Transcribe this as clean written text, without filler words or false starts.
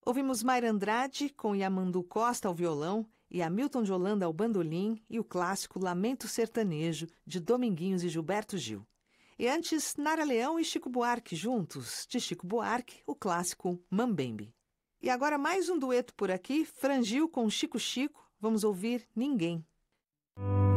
Ouvimos Mayra Andrade com Yamandu Costa ao violão e Hamilton de Holanda ao bandolim e o clássico Lamento Sertanejo, de Dominguinhos e Gilberto Gil. E antes, Nara Leão e Chico Buarque juntos, de Chico Buarque, o clássico Mambembe. E agora mais um dueto por aqui, Frangil com Chico Chico, vamos ouvir Ninguém.